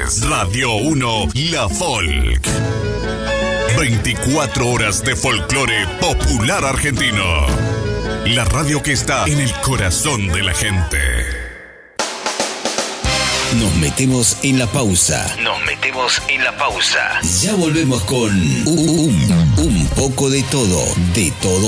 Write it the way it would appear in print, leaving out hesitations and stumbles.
es Radio 1 La Folk. 24 horas de folclore popular argentino. La radio que está en el corazón de la gente. Nos metemos en la pausa. Ya volvemos con un poco de todo. De todo